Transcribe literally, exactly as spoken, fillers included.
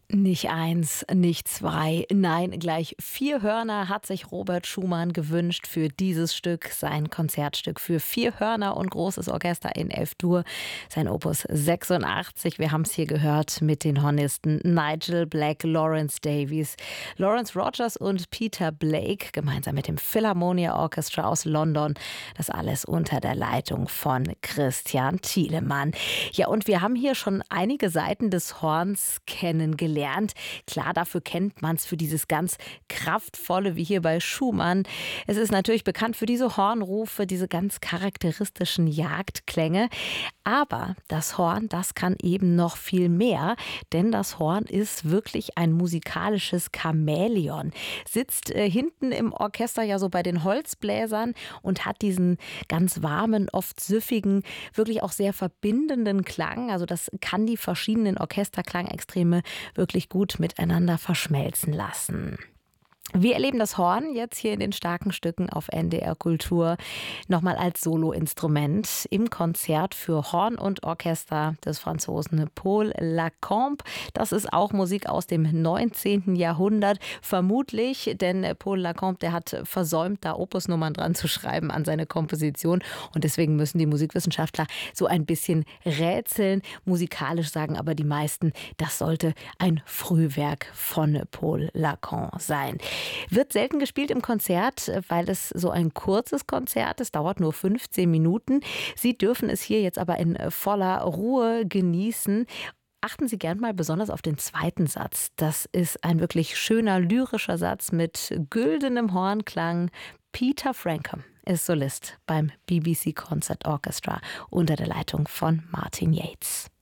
Nicht eins, nicht zwei, nein, gleich vier Hörner hat sich Robert Schumann gewünscht für dieses Stück, sein Konzertstück für vier Hörner und großes Orchester in F-Dur, sein Opus sechsundachtzig. Wir haben es hier gehört mit den Hornisten Nigel Black, Lawrence Davies, Lawrence Rogers und Peter Blake, gemeinsam mit dem Philharmonia Orchestra aus London. Das alles unter der Leitung von Christian Thielemann. Ja, und wir haben hier schon einige Seiten des Horns kennengelernt. Klar, dafür kennt man es für dieses ganz kraftvolle, wie hier bei Schumann. Es ist natürlich bekannt für diese Hornrufe, diese ganz charakteristischen Jagdklänge. Aber das Horn, das kann eben noch viel mehr, denn das Horn ist wirklich ein musikalisches Chamäleon. Sitzt äh, hinten im Orchester ja so bei den Holzbläsern und hat diesen ganz warmen, oft süffigen, wirklich auch sehr verbindenden Klang. Also das kann die verschiedenen Orchesterklangextreme wirklich gut miteinander verschmelzen lassen. Wir erleben das Horn jetzt hier in den starken Stücken auf N D R Kultur nochmal als Soloinstrument im Konzert für Horn und Orchester des Franzosen Paul Lacombe. Das ist auch Musik aus dem neunzehnten Jahrhundert, vermutlich, denn Paul Lacombe, der hat versäumt, da Opusnummern dran zu schreiben an seine Komposition und deswegen müssen die Musikwissenschaftler so ein bisschen rätseln. Musikalisch sagen aber die meisten, das sollte ein Frühwerk von Paul Lacombe sein. Wird selten gespielt im Konzert, weil es so ein kurzes Konzert ist, dauert nur fünfzehn Minuten. Sie dürfen es hier jetzt aber in voller Ruhe genießen. Achten Sie gern mal besonders auf den zweiten Satz. Das ist ein wirklich schöner lyrischer Satz mit güldenem Hornklang. Peter Frampton ist Solist beim B B C Concert Orchestra unter der Leitung von Martin Yates.